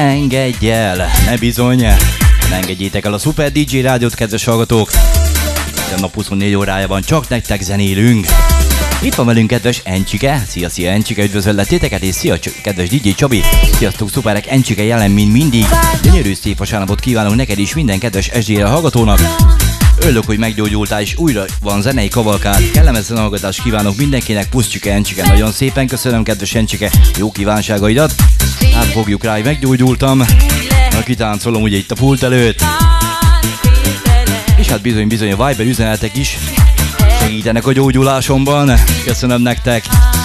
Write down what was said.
engedj el, ne bizony, ne engedjétek el a Super DJ Rádiót, kedves hallgatók. A nap 24 órájában csak nektek zenélünk. Itt van velünk kedves Encsike, szia Encsike, üdvözöllek titeket, és szia kedves DJ Csabi. Sziasztok szuperek, Encsike jelen mint mindig. Gyönyörű szép vasárnapot kívánunk neked is, minden kedves SDR hallgatónak. Örülök, hogy meggyógyultál, és újra van zenei kavalkád. Kellemes zenehallgatást kívánok mindenkinek, puszcsike Encsike. Nagyon szépen köszönöm, kedves Encsike, jó kívánságaidat. Hát fogjuk rá, hogy meggyógyultam. Na, kitáncolom ugye itt a pult előtt. És hát bizony a Viber üzenetek is segítenek a gyógyulásomban. Köszönöm nektek.